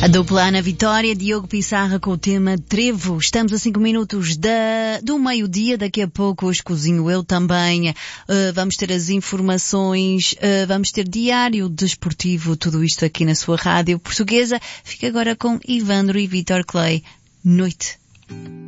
A dupla Ana Vitória, Diogo Pissarra com o tema Trevo. Estamos a 5 minutos do meio-dia, daqui a pouco hoje cozinho eu também. Vamos ter as informações, vamos ter diário desportivo, tudo isto aqui na sua rádio portuguesa. Fica agora com Ivandro e Vítor Clay. Noite.